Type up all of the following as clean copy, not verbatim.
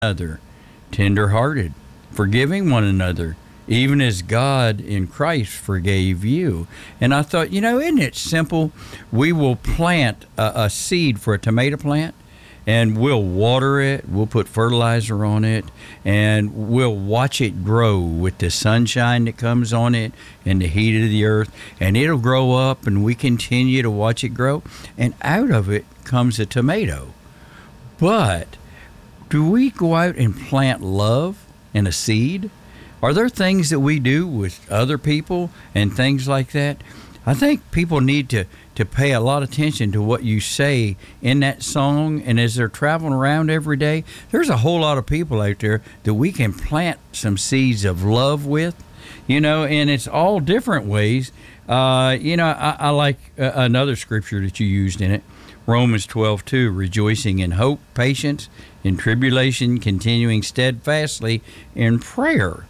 another, tender-hearted, forgiving one another, even as God in Christ forgave you. And I thought, isn't it simple? We will plant a seed for a tomato plant, and we'll water it, we'll put fertilizer on it, and we'll watch it grow with the sunshine that comes on it and the heat of the earth, and it'll grow up, and we continue to watch it grow, and out of it comes a tomato. But do we go out and plant love and a seed? Are there things that we do with other people and things like that? I think people need to pay a lot of attention to what you say in that song, and as they're traveling around every day, there's a whole lot of people out there that we can plant some seeds of love with, and it's all different ways. I like another scripture that you used in it, Romans 12:2, rejoicing in hope, patience, in tribulation, continuing steadfastly in prayer.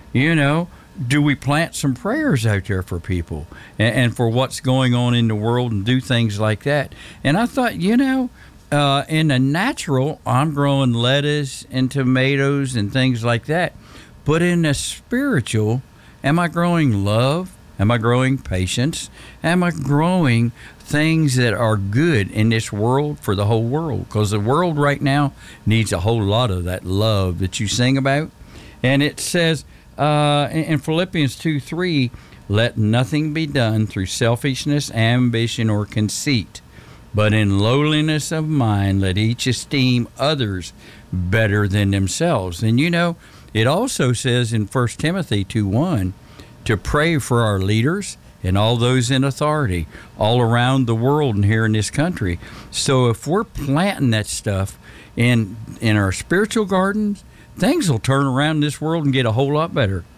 Do we plant some prayers out there for people and for what's going on in the world and do things like that? And I thought, in the natural, I'm growing lettuce and tomatoes and things like that. But in the spiritual, am I growing love? Am I growing patience? Am I growing things that are good in this world for the whole world? Because the world right now needs a whole lot of that love that you sing about. And it says, in Philippians 2:3, let nothing be done through selfishness, ambition, or conceit, but in lowliness of mind let each esteem others better than themselves. And it also says in 1 Timothy 2:1 to pray for our leaders and all those in authority all around the world and here in this country. So if we're planting that stuff in our spiritual gardens, things will turn around in this world and get a whole lot better.